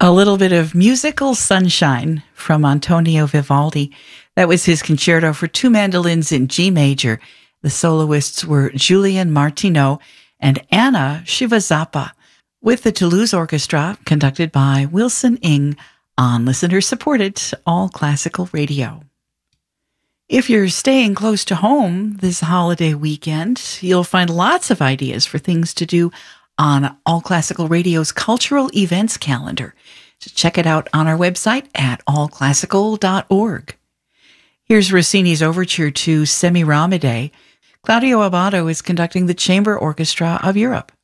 A little bit of musical sunshine from Antonio Vivaldi. That was his concerto for two mandolins in G major. The soloists were Julian Martineau and Anna Shivazapa, with the Toulouse Orchestra conducted by Wilson Ng on listener-supported All Classical Radio. If you're staying close to home this holiday weekend, you'll find lots of ideas for things to do on All Classical Radio's cultural events calendar. So check it out on our website at allclassical.org. Here's Rossini's overture to Semiramide. Claudio Abbado is conducting the Chamber Orchestra of Europe.